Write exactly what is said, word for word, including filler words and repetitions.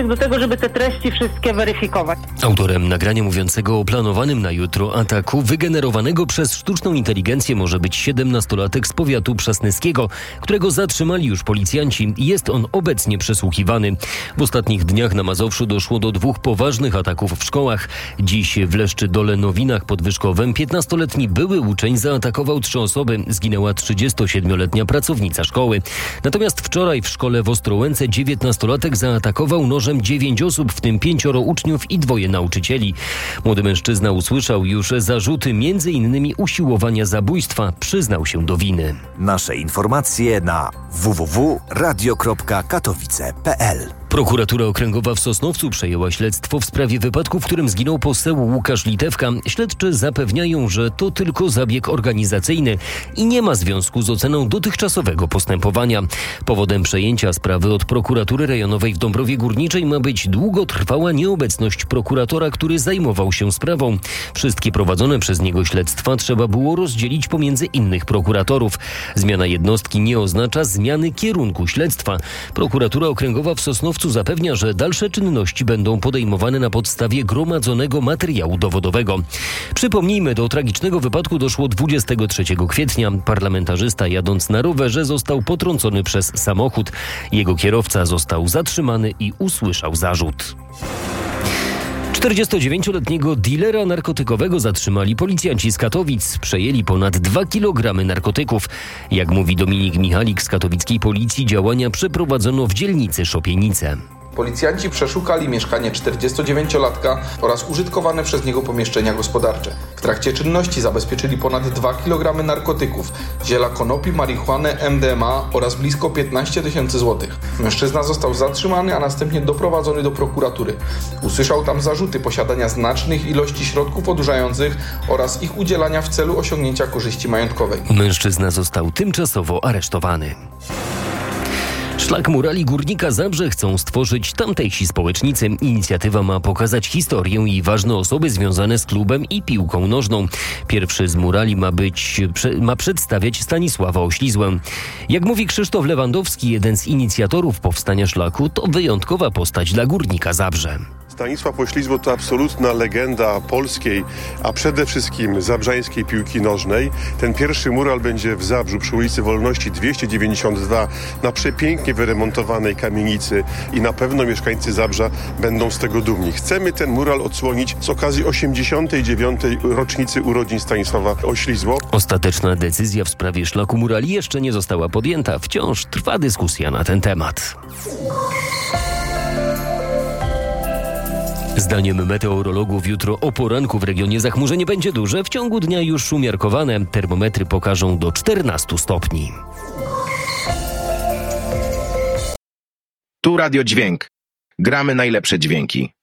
do tego, żeby te treści wszystkie weryfikować. Autorem nagrania mówiącego o planowanym na jutro ataku wygenerowanego przez sztuczną inteligencję może być siedemnastolatek z powiatu przasnyskiego, którego zatrzymali już policjanci. Jest on obecnie przesłuchiwany. W ostatnich dniach na Mazowszu doszło do dwóch poważnych ataków w szkołach. Dziś w Leszczydole Nowinach pod Wyszkowem piętnastoletni były uczeń zaatakował trzy osoby. Zginęła trzydziestosiedmioletnia pracownica szkoły. Natomiast wczoraj w szkole w Ostrołęce dziewiętnastolatek zaatakował nożem dziewięć osób, w tym pięcioro uczniów i dwoje nauczycieli. Młody mężczyzna usłyszał już zarzuty między innymi usiłowania zabójstwa. Przyznał się do winy. Nasze informacje na w w w kropka radio kropka katowice kropka p l. Prokuratura Okręgowa w Sosnowcu przejęła śledztwo w sprawie wypadku, w którym zginął poseł Łukasz Litewka. Śledczy zapewniają, że to tylko zabieg organizacyjny i nie ma związku z oceną dotychczasowego postępowania. Powodem przejęcia sprawy od prokuratury rejonowej w Dąbrowie Górniczej ma być długotrwała nieobecność prokuratora, który zajmował się sprawą. Wszystkie prowadzone przez niego śledztwa trzeba było rozdzielić pomiędzy innych prokuratorów. Zmiana jednostki nie oznacza zmiany kierunku śledztwa. Prokuratura Okręgowa w Sosnowcu zapewnia, że dalsze czynności będą podejmowane na podstawie gromadzonego materiału dowodowego. Przypomnijmy, do tragicznego wypadku doszło dwudziestego trzeciego kwietnia. Parlamentarzysta jadąc na rowerze został potrącony przez samochód. Jego kierowca został zatrzymany i usłyszał zarzut. czterdziestodziewięcioletniego dilera narkotykowego zatrzymali policjanci z Katowic. Przejęli ponad dwa kilogramy narkotyków. Jak mówi Dominik Michalik z katowickiej policji, działania przeprowadzono w dzielnicy Szopienice. Policjanci przeszukali mieszkanie czterdziestodziewięciolatka oraz użytkowane przez niego pomieszczenia gospodarcze. W trakcie czynności zabezpieczyli ponad dwa kilogramy narkotyków, ziela konopi, marihuanę, M D M A oraz blisko piętnaście tysięcy złotych. Mężczyzna został zatrzymany, a następnie doprowadzony do prokuratury. Usłyszał tam zarzuty posiadania znacznych ilości środków odurzających oraz ich udzielania w celu osiągnięcia korzyści majątkowej. Mężczyzna został tymczasowo aresztowany. Szlak Murali Górnika Zabrze chcą stworzyć tamtejsi społecznicy. Inicjatywa ma pokazać historię i ważne osoby związane z klubem i piłką nożną. Pierwszy z murali ma być, ma przedstawiać Stanisława Oślizłę. Jak mówi Krzysztof Lewandowski, jeden z inicjatorów powstania szlaku, to wyjątkowa postać dla Górnika Zabrze. Stanisław Oślizło to absolutna legenda polskiej, a przede wszystkim zabrzańskiej piłki nożnej. Ten pierwszy mural będzie w Zabrzu przy ulicy Wolności dwieście dziewięćdziesiąt dwa na przepięknie wyremontowanej kamienicy i na pewno mieszkańcy Zabrza będą z tego dumni. Chcemy ten mural odsłonić z okazji osiemdziesiątej dziewiątej rocznicy urodzin Stanisława Oślizło. Ostateczna decyzja w sprawie szlaku murali jeszcze nie została podjęta. Wciąż trwa dyskusja na ten temat. Zdaniem meteorologów jutro o poranku w regionie zachmurzenie będzie duże, w ciągu dnia już umiarkowane. Termometry pokażą do czternastu stopni. Tu Radio Dźwięk. Gramy najlepsze dźwięki.